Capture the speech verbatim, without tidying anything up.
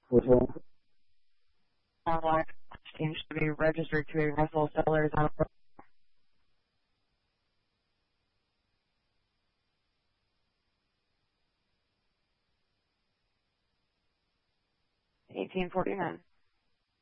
Which one? Black seems to be registered to a Russell Sellers out of eighteen forty-nine.